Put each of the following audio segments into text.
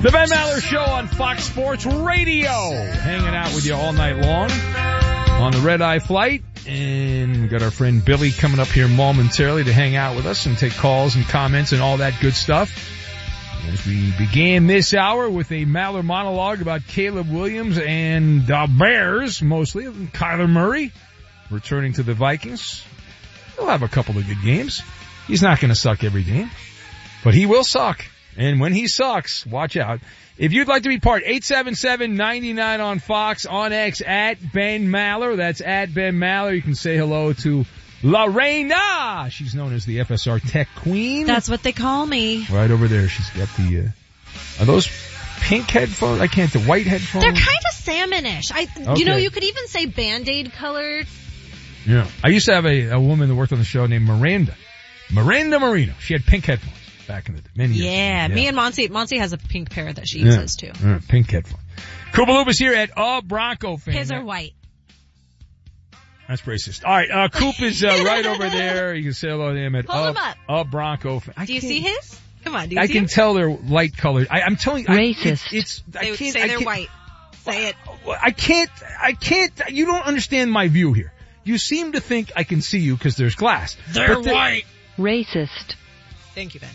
The Ben Maller Show on Fox Sports Radio. Hanging out with you all night long on the Red Eye flight. And we got our friend Billy coming up here momentarily to hang out with us and take calls and comments and all that good stuff. As we began this hour with a Maller monologue about Caleb Williams and the Bears, mostly, and Kyler Murray returning to the Vikings. He'll have a couple of good games. He's not going to suck every game, but he will suck. And when he sucks, watch out. If you'd like to be part, 877-99 on Fox, on X, at Ben Maller. That's at Ben Maller. You can say hello to Lorena. She's known as the FSR Tech Queen. That's what they call me. Right over there. She's got the, are those pink headphones? I can't, the white headphones? They're kind of salmonish. Okay. You know, you could even say Band-Aid colored. Yeah. I used to have a woman that worked on the show named Miranda Marino. She had pink headphones back in the day, many years ago. Me and Monty has a pink pair that she uses too. Pink headphones. Koopaluba's here at Bronco fan. His are white. That's racist. All right, Coop is right over there. You can say hello to him at Hold him up. Bronco fan. Do you see his? Come on, do you I see can him? tell they're light colored. I'm telling you, racist. They're white. Say it. I can't. You don't understand my view here. You seem to think I can see you because there's glass. They're white. Racist. Thank you, Ben.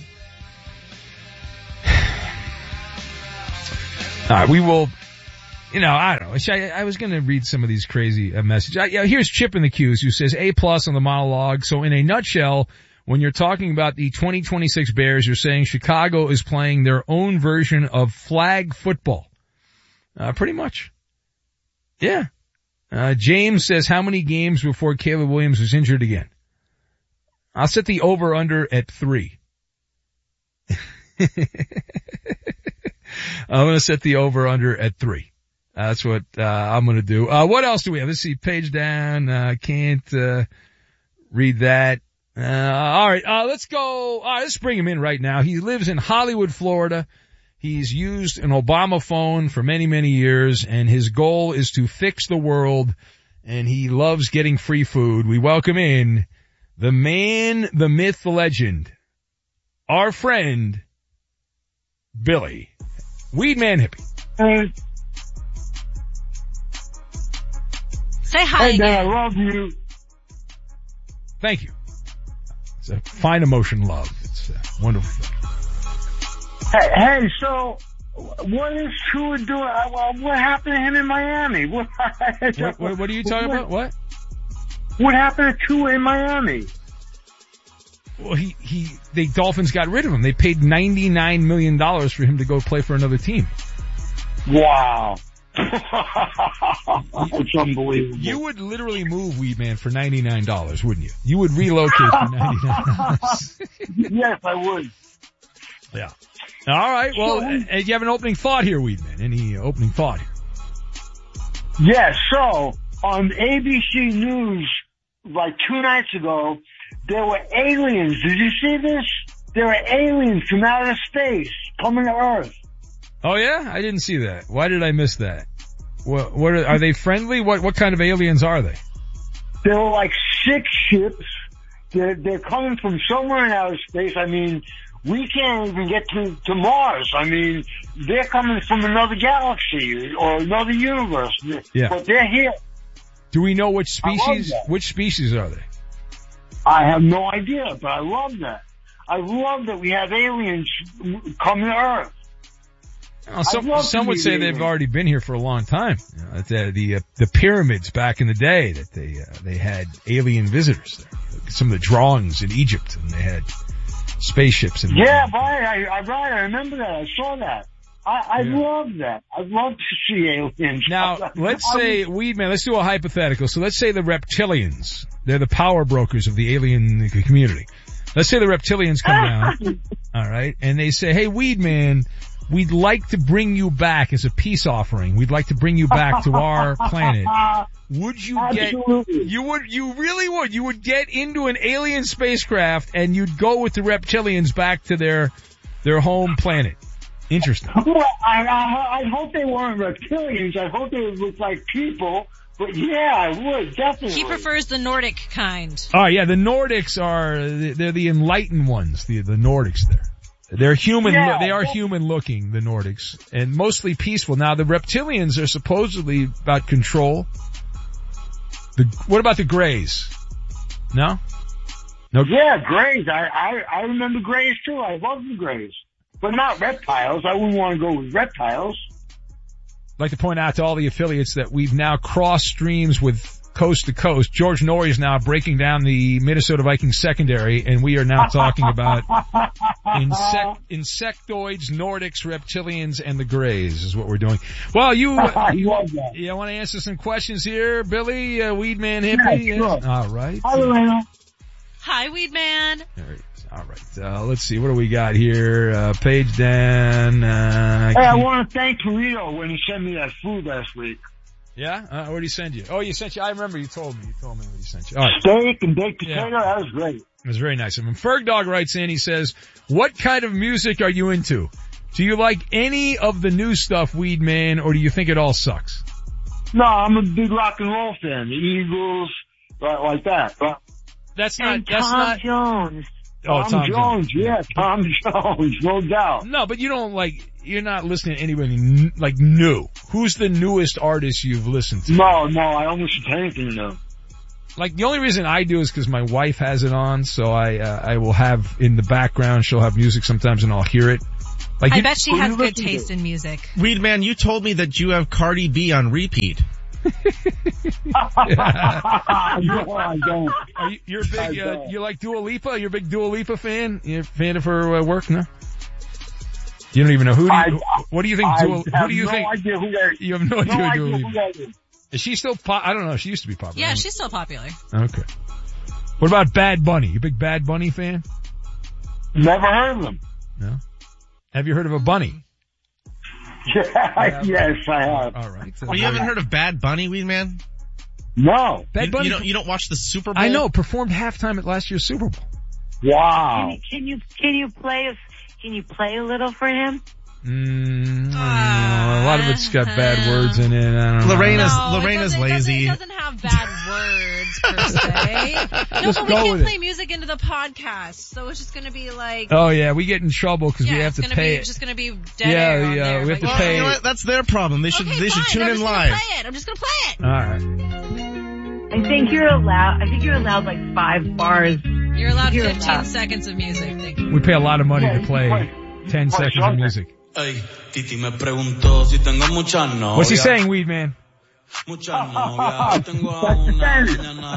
All right, we will, I don't know. I was going to read some of these crazy messages. Here's Chip in the Q's who says A+ on the monologue. So in a nutshell, when you're talking about the 2026 Bears, you're saying Chicago is playing their own version of flag football. Pretty much. Yeah. James says, how many games before Caleb Williams was injured again? I'll set the over-under at 3. I'm going to set the over-under at 3. That's what I'm going to do. What else do we have? Let's see. Page down. Can't read that. All right. Let's go. All right, let's bring him in right now. He lives in Hollywood, Florida. He's used an Obama phone for many, many years, and his goal is to fix the world, and he loves getting free food. We welcome in the man, the myth, the legend, our friend, Billy. Weed Man Hippie. Hey. Say hi Hey, again. man, I love you. Thank you. It's a fine emotion, love. It's wonderful. Hey, so what is Tua doing? What happened to him in Miami? What are you talking about? What? What happened to Tua in Miami? Well, the Dolphins got rid of him. They paid $99 million for him to go play for another team. Wow. It's unbelievable. You would literally move Weed Man for $99, wouldn't you? You would relocate for $99. Yes, I would. Yeah. All right. Well, you have an opening thought here, Weed Man. Any opening thought here? Yes, so on ABC News like 2 nights ago, there were aliens. Did you see this? There were aliens from outer space coming to Earth. Oh yeah? I didn't see that. Why did I miss that? What are they friendly? What kind of aliens are they? There were like 6 ships. They're coming from somewhere in outer space. I mean, we can't even get to Mars. I mean, they're coming from another galaxy or another universe. Yeah. But they're here. Do we know which species are they? I have no idea, but I love that. I love that we have aliens coming to Earth. Well, some would say they've already been here for a long time. The pyramids back in the day that they had alien visitors there. Some of the drawings in Egypt, and they had spaceships. Yeah, right. I remember that. I saw that. I love that. I'd love to see aliens. Now, let's say, Weed Man, let's do a hypothetical. So let's say the reptilians, they're the power brokers of the alien community. Let's say the reptilians come down, all right, and they say, hey, Weed Man, we'd like to bring you back as a peace offering. We'd like to bring you back to our planet. Would you Absolutely. you really would. You would get into an alien spacecraft and you'd go with the reptilians back to their home planet. Interesting. Well, I hope they weren't reptilians. I hope they would look like people. But yeah, I would, definitely. He prefers the Nordic kind. Oh yeah, the Nordics they're the enlightened ones, the Nordics there. They're human. Yeah. They are human looking, the Nordics, and mostly peaceful. Now the reptilians are supposedly about control. What about the Greys? No? No. Yeah, Greys. I remember Greys too. I love the Greys. But not reptiles. I wouldn't want to go with reptiles. I'd like to point out to all the affiliates that we've now crossed streams with coast to coast. George Norrie is now breaking down the Minnesota Vikings secondary, and we are now talking about insectoids, Nordics, reptilians, and the Greys is what we're doing. Well, you want to answer some questions here, Billy, Weedman Hippie? Yeah, sure. All right. Hi, Lorena. Hi, Weedman. All right. Let's see. What do we got here? Page Dan. Hey, I want to thank Torito when he sent me that food last week. Yeah? What did he send you? Oh, I remember you told me. You told me what he sent you. All right. Steak and baked potato. Yeah. That was great. It was very nice of him. Fergdog writes in, he says, what kind of music are you into? Do you like any of the new stuff, Weedman, or do you think it all sucks? No, I'm a big rock and roll fan. The Eagles, like that. That's and not, that's Tom not, Jones. oh, Tom Jones. Yeah, Tom Jones, no doubt. No, but you don't you're not listening to anybody new. Who's the newest artist you've listened to? No, I don't listen to anything new. The only reason I do is because my wife has it on, so I will have in the background, she'll have music sometimes and I'll hear it. I bet she has good taste in music. Weedman, you told me that you have Cardi B on repeat. No, I don't. You're big, you like Dua Lipa? You're a big Dua Lipa fan? You're a fan of her work, no? You don't even know what do you think Idea who that, you have no idea who Dua Lipa. that is. Is she still I don't know, she used to be popular. Yeah, she's still popular. Okay. What about Bad Bunny? You a big Bad Bunny fan? Never heard of him. No? Have you heard of a bunny? Yeah, yes, I have. All right. Well, you haven't heard of Bad Bunny, Weedman? No. Bad Bunny. You don't watch the Super Bowl? I know, performed halftime at last year's Super Bowl. Wow. Can you play a little for him? A lot of it's got bad words in it. I don't know. Lorena's lazy. It doesn't have bad words per se. No, Just but we go can't with play it. music into the podcast, so it's just going to be like. Oh yeah, we get in trouble because we have to pay It's it. just going to be dead air on there. we have to But pay You know it. what? That's their problem. They should tune in live. I'm just going to play it. All right. I think you're allowed like 5 bars. You're allowed You're 15 allowed. seconds of music. Thank you. We pay a lot of money to play 10 seconds of music. Ay, Titi me preguntó si tengo muchas novias. What's he saying, Weedman? Muchas novias. Tengo a una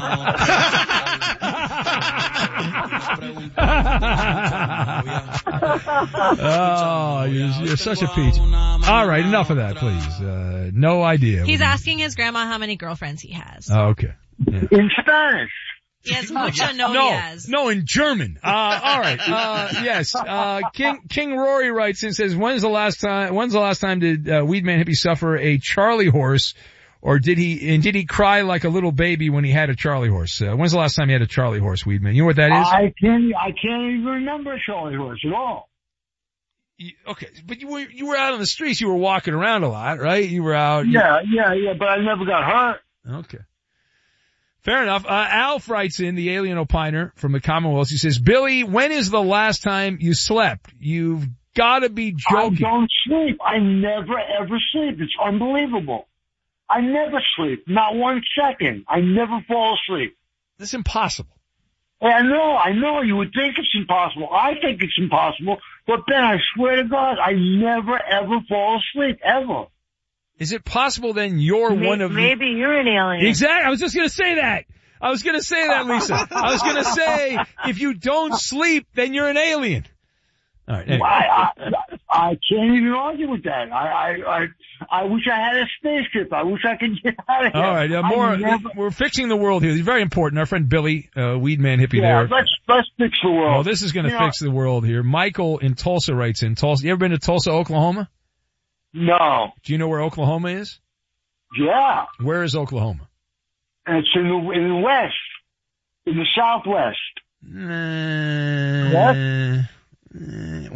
Oh, you're such a peach. All right, enough of that, please. No idea. He's asking his grandma how many girlfriends he has. Oh, okay. Yeah. In Spanish. He has mucha novias. No, in German. All right. Yes. King Rory writes and says, when's the last time did Weedman Hippie suffer a Charlie horse, or did he cry like a little baby when he had a Charlie horse? When's the last time he had a Charlie horse, Weedman? You know what that is? I can't even remember Charlie Horse at all. Okay, but you were out on the streets. You were walking around a lot, right? You were out. Yeah, but I never got hurt. Okay. Fair enough. Alf writes in, the alien opiner from the Commonwealth. He says, Billy, when is the last time you slept? You've gotta be joking. I don't sleep. I never ever sleep. It's unbelievable. I never sleep. Not 1 second. I never fall asleep. That's impossible. Hey, I know. You would think it's impossible. I think it's impossible. But Ben, I swear to God, I never ever fall asleep. Ever. Is it possible then you're one of Maybe you're an alien. Exactly. I was just gonna say that. Lisa. I was gonna say, if you don't sleep, then you're an alien. All right. Anyway. I can't even argue with that. I wish I had a spaceship. I wish I could get out of here. All right. We're fixing the world here. It's very important. Our friend Billy, Weedman Hippie Yeah, there. let's fix the world. Well, this is gonna fix the world here. Michael in Tulsa writes in. Tulsa. You ever been to Tulsa, Oklahoma? No. Do you know where Oklahoma is? Yeah. Where is Oklahoma? And it's in the west. In the southwest.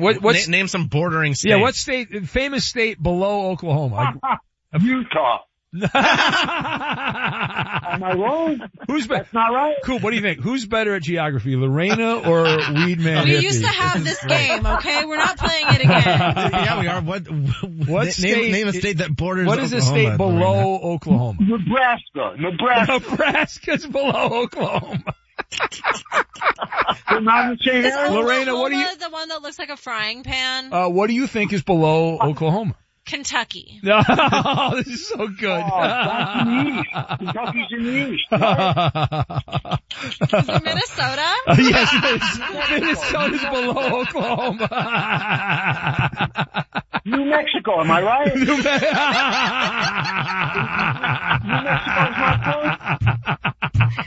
What's name some bordering state. Yeah, what state, famous state below Oklahoma? Utah. Am I wrong? Who's better? That's not right. Cool. What do you think? Who's better at geography, Lorena or Weed Man? We Hippie? used to have this game, okay? We're not playing it again. Yeah, we are. What state? Name a state that borders. What is a Oklahoma, state below Oklahoma? Nebraska. Nebraska's below Oklahoma. They're not in the same Is area. Lorena, what do you- Oklahoma the one that looks like a frying pan? What do you think is below Oklahoma? Kentucky. No, this is so good. Oh, that's in the east. Kentucky's in the east. Right? Is it Minnesota? Yes, it is. Minnesota's below Oklahoma. New Mexico, am I right? New Mexico's not close?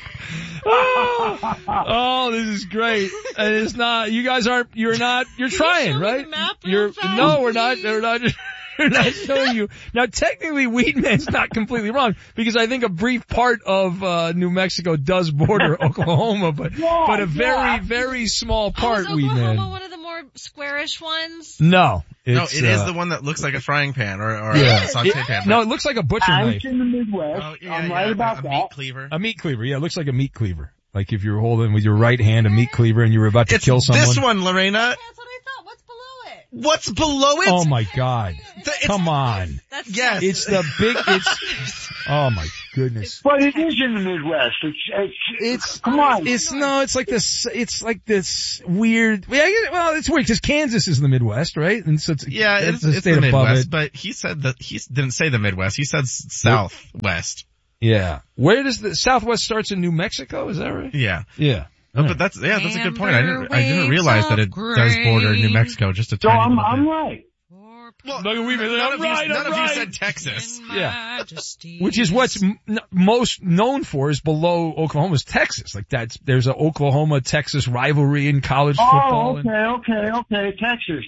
Oh, this is great. And it's not, you guys aren't, you're trying, show me right? the map real fast, no, we're not, please? they're not, we're not showing you. Now, technically, Weedman's not completely wrong, because I think a brief part of, New Mexico does border Oklahoma, but a very, very small part, is Oklahoma Weedman. one of the more squarish ones? No. No, It's, it is the one that looks like a frying pan or Yeah. a saute pan. No, it looks like a butcher I'm knife. in the Midwest. Oh, yeah, I'm yeah, right about a that. meat cleaver. A meat cleaver, yeah, it looks like a meat cleaver. Like if you're holding with your right hand a meat cleaver and you were about to It's kill someone. this one, Lorena. That's what I thought. What's below it? What's below it? Oh my God. Come on. That's Yes. It's the big, oh my goodness. But it is in the Midwest. It's, come on. it's like this weird, well, it's weird because Kansas is the Midwest, right? And so it's it's the the state above Midwest, it. but he said that he didn't say the Midwest. He said Southwest. Yeah. Where does the Southwest starts in New Mexico? Is that right? Yeah. Yeah. Oh, but that's a good point. I didn't realize that it does border New Mexico just a So tiny I'm little bit. right. Well, Look at Weedman. none I'm of right. you said Texas. Yeah. Which is what's most known for is below Oklahoma's Texas. Like there's an Oklahoma-Texas rivalry in college football. Oh, okay. Texas.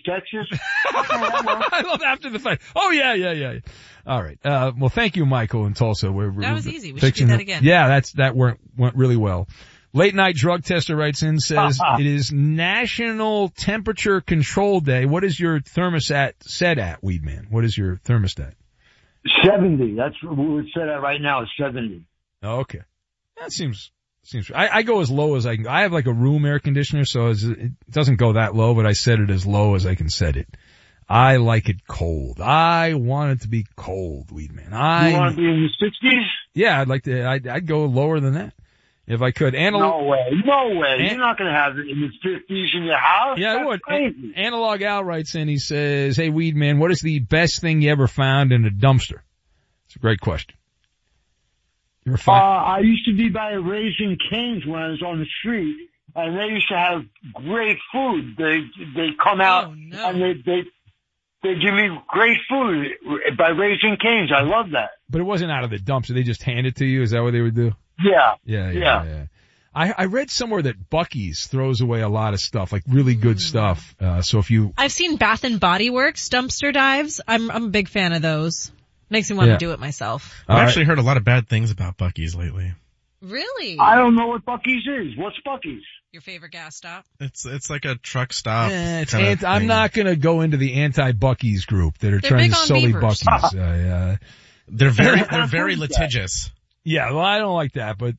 I love after the fact. Oh yeah. All right. Well, thank you, Michael in Tulsa. That was easy. We should do that again. Yeah, that went really well. Late night drug tester writes in, says it is National Temperature Control Day. What is your thermostat set at, Weedman? What is your thermostat? 70. That's what we're set at right now is 70. Oh, okay. That seems, I go as low as I can. I have like a room air conditioner, so it doesn't go that low, but I set it as low as I can set it. I like it cold. I want it to be cold, Weedman. You want to be in the 60s? Yeah, I'd go lower than that. If I could. No way. You're not going to have it in the 50s in your house. Yeah, That's I would. crazy. Analog Al writes in, he says, hey, Weedman, what is the best thing you ever found in a dumpster? It's a great question. You ever find? I used to be by Raising Cane's when I was on the street, and they used to have great food. They come out and they give me great food by Raising Cane's. I love that. But it wasn't out of the dumpster. They just hand it to you. Is that what they would do? Yeah. I read somewhere that Buc-ee's throws away a lot of stuff, like really good stuff. So if you, I've seen Bath and Body Works dumpster dives. I'm a big fan of those. Makes me want to do it myself. I've actually heard a lot of bad things about Buc-ee's lately. Really? I don't know what Buc-ee's is. What's Buc-ee's? Your favorite gas stop? It's like a truck stop. I'm not going to go into the anti-Buc-ee's group that are trying to sully Buc-ee's. They're very litigious. Yeah, well, I don't like that, but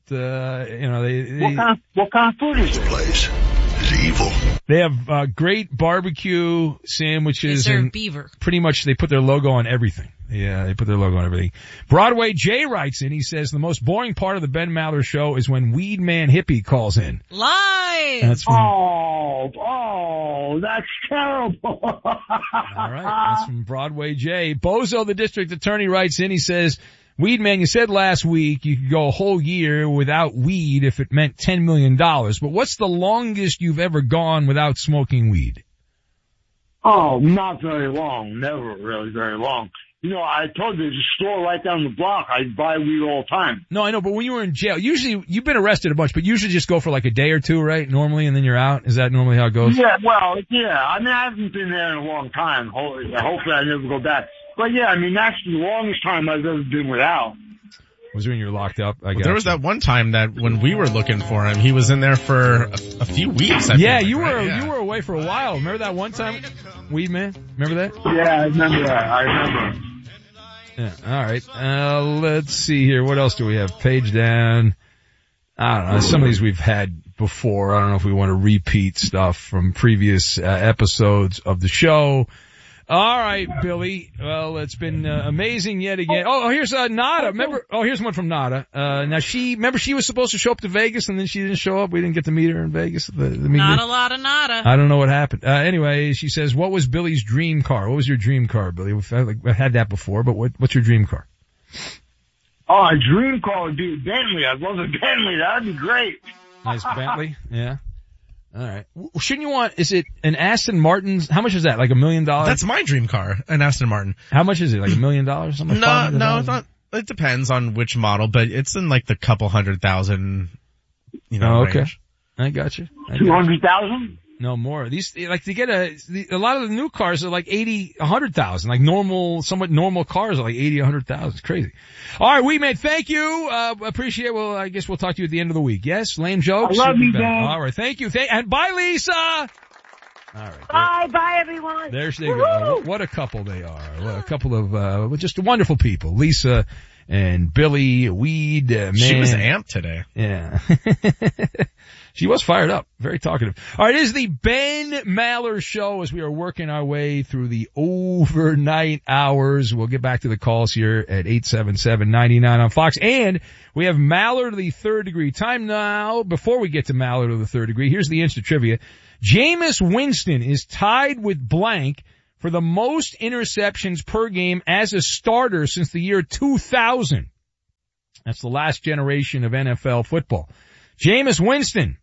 What kind of food is it? Place is evil. They have great barbecue sandwiches They serve and beaver. pretty much they put their logo on everything. Yeah, they put their logo on everything. Broadway Jay writes in, he says, the most boring part of the Ben Maller show is when Weed Man Hippie calls in. Live! That's from, that's terrible. all right, that's from Broadway Jay. Bozo, the district attorney, writes in, he says, Weed Man, you said last week you could go a whole year without weed if it meant $10 million, but what's the longest you've ever gone without smoking weed? Oh, not very long. Never really very long. You know, I told you there's a store right down the block. I buy weed all the time. No, I know, but when you were in jail, usually, you've been arrested a bunch, but usually just go for like a day or two, right? Normally, and then you're out? Is that normally how it goes? Yeah, well, yeah. I mean, I haven't been there in a long time. Hopefully I never go back. But yeah, I mean, that's the longest time I've ever been without. Was when you were locked up? I guess. There was that one time that when we were looking for him, he was in there for a few weeks. I feel like, you right? were Yeah. you were away for a while. Remember that one time, Weed Man? Remember that? Yeah, I remember that. I remember. Yeah. All right. Let's see here. What else do we have? Page down. I don't know. Some of these we've had before. I don't know if we want to repeat stuff from previous episodes of the show. All right, Billy. Well, it's been amazing yet again. Oh, here's Nada. Remember? Oh, here's one from Nada. Now she was supposed to show up to Vegas and then she didn't show up. We didn't get to meet her in Vegas. The Not a lot of Nada. I don't know what happened. Anyway, she says, "What was Billy's dream car? What was your dream car, Billy?" We've had that before, but what's your dream car? Oh, a dream car would be a Bentley. I'd love a Bentley. That'd be great. Nice Bentley. Yeah. All right. Shouldn't you want, is it an Aston Martin's? How much is that? Like $1 million? That's my dream car, an Aston Martin. How much is it? Like $1 million? Something? No, it's not. It depends on which model, but it's in like the couple $100,000, okay. range. I got you. 200,000? No more. These, like, to get a lot of the new cars are like 80, 100,000. Like somewhat normal cars are like 80, 100,000. It's crazy. All right, Weedman, thank you. Appreciate it. Well, I guess we'll talk to you at the end of the week. Yes? Lame jokes? I love you, Dan. All right, thank you. And bye, Lisa! All right. Bye, everyone. There they go. What a couple they are. What a couple of, just wonderful people. Lisa and Billy, Weed, man. She was amped today. Yeah. She was fired up. Very talkative. All right, it is the Ben Maller Show as we are working our way through the overnight hours. We'll get back to the calls here at 877-99 on Fox. And we have Maller to the third degree. Time now, before we get to Maller to the third degree, here's the Insta Trivia. Jameis Winston is tied with blank for the most interceptions per game as a starter since the year 2000. That's the last generation of NFL football. Jameis Winston,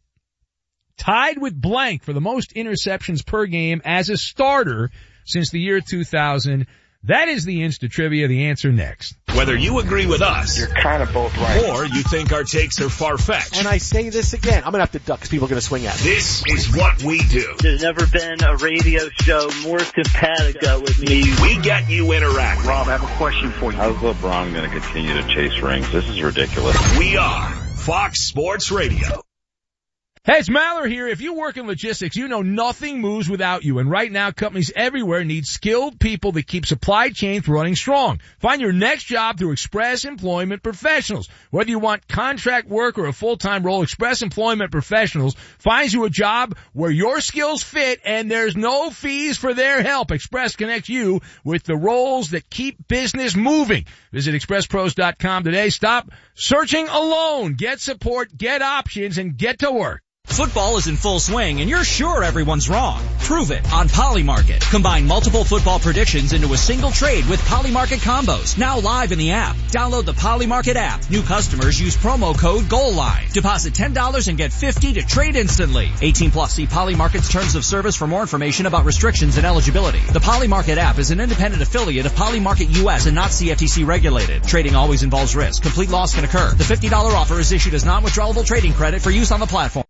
tied with blank for the most interceptions per game as a starter since the year 2000. That is the Insta Trivia. The answer next. Whether you agree with us, you're kind of both right, or you think our takes are far-fetched. And I say this again, I'm going to have to duck because people are going to swing at me. This is what we do. There's never been a radio show more simpatico with me. We get you interacting. Rob, I have a question for you. How's LeBron going to continue to chase rings? This is ridiculous. We are Fox Sports Radio. Hey, it's Maller here. If you work in logistics, you know nothing moves without you. And right now, companies everywhere need skilled people that keep supply chains running strong. Find your next job through Express Employment Professionals. Whether you want contract work or a full-time role, Express Employment Professionals finds you a job where your skills fit and there's no fees for their help. Express connects you with the roles that keep business moving. Visit expresspros.com today. Stop searching alone. Get support, get options, and get to work. Football is in full swing, and you're sure everyone's wrong. Prove it on Polymarket. Combine multiple football predictions into a single trade with Polymarket combos. Now live in the app. Download the Polymarket app. New customers use promo code GOALLINE. Deposit $10 and get $50 to trade instantly. 18+. See Polymarket's terms of service for more information about restrictions and eligibility. The Polymarket app is an independent affiliate of Polymarket US and not CFTC regulated. Trading always involves risk. Complete loss can occur. The $50 offer is issued as non-withdrawable trading credit for use on the platform.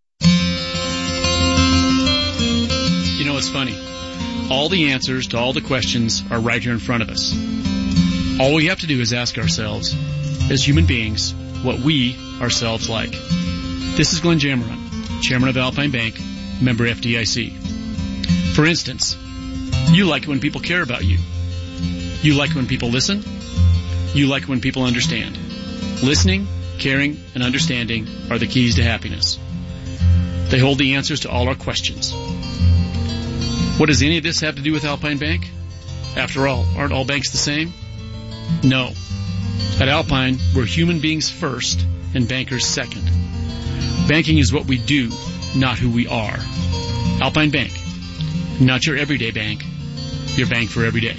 You know, it's funny. All the answers to all the questions are right here in front of us. All we have to do is ask ourselves, as human beings, what we ourselves like. This is Glenn Jammeron, Chairman of Alpine Bank, member FDIC. For instance, you like when people care about you. You like when people listen. You like when people understand. Listening, caring, and understanding are the keys to happiness. They hold the answers to all our questions. What does any of this have to do with Alpine Bank? After all, aren't all banks the same? No. At Alpine, we're human beings first and bankers second. Banking is what we do, not who we are. Alpine Bank. Not your everyday bank. Your bank for every day.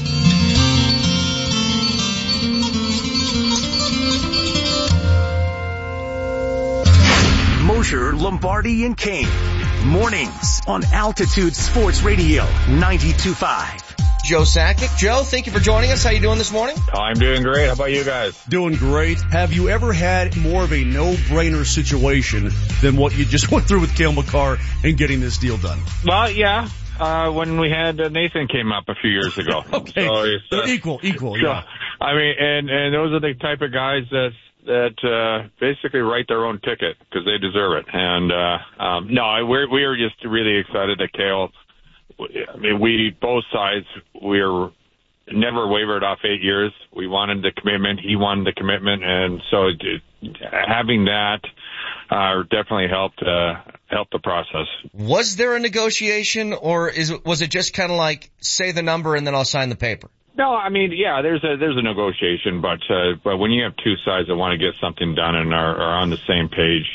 Mosher, Lombardi, and Kane. Mornings on Altitude Sports Radio 92.5. Joe Sakic. Joe, thank you for joining us. How you doing this morning? I'm doing great. How about you guys? Doing great. Have you ever had more of a no-brainer situation than what you just went through with Cale Makar and getting this deal done? Well, yeah. When we had Nathan came up a few years ago. Okay. So equal, yeah. I mean, and those are the type of guys that basically write their own ticket because they deserve it. And no, we are just really excited that Cale. I mean, both sides, we're never wavered off 8 years. We wanted the commitment. He wanted the commitment. And so having that definitely helped the process. Was there a negotiation, or was it just kind of like, say the number and then I'll sign the paper? No, I mean, yeah, there's a negotiation, but when you have two sides that want to get something done and are on the same page,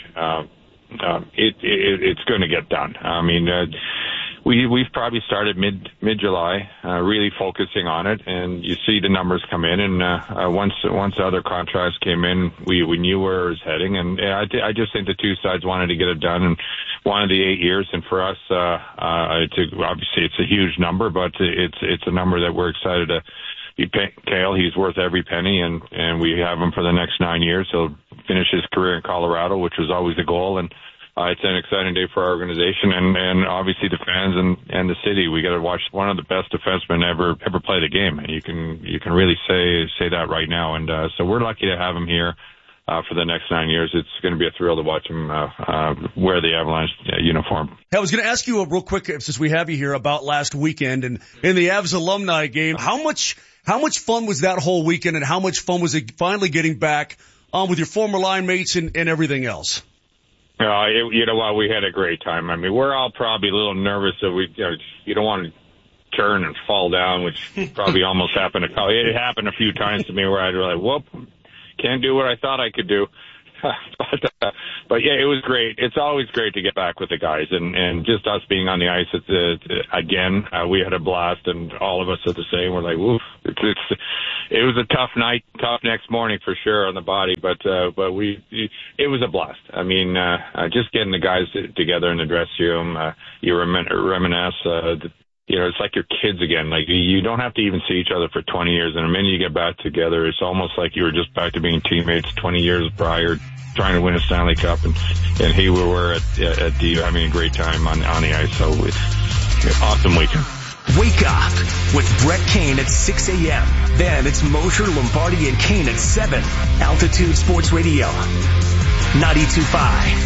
it's going to get done. I mean, we've probably started mid-July, really focusing on it, and you see the numbers come in, and once the other contracts came in, we knew where it was heading, and I just think the two sides wanted to get it done and wanted the 8 years, and for us, obviously it's a huge number, but it's a number that we're excited to be paying Cale. He's worth every penny, and we have him for the next 9 years. He'll finish his career in Colorado, which was always the goal, and it's an exciting day for our organization and obviously the fans and the city. We got to watch one of the best defensemen ever play the game, and you can really say that right now. And so we're lucky to have him here for the next 9 years. It's going to be a thrill to watch him wear the Avalanche uniform. Hey, I was going to ask you real quick, since we have you here, about last weekend and in the Avs alumni game. How much fun was that whole weekend, and how much fun was it finally getting back on with your former line mates and everything else? You know what? We had a great time. I mean, we're all probably a little nervous that you don't want to turn and fall down, which probably almost happened. It happened a few times to me where I'd be like, whoop, can't do what I thought I could do. But yeah, it was great. It's always great to get back with the guys, and just us being on the ice. Again, we had a blast, and all of us are the same. We're like, woof. It was a tough night, tough next morning for sure on the body, but it was a blast. I mean, just getting the guys together in the dressing room, you reminisce. It's like your kids again. Like, you don't have to even see each other for 20 years. And the minute you get back together, it's almost like you were just back to being teammates 20 years prior, trying to win a Stanley Cup. And here we were at the having a great time on the ice. So it's awesome weekend. Wake up with Brett Kane at 6 a.m. Then it's Mosher, Lombardi, and Kane at 7. Altitude Sports Radio, 92.5.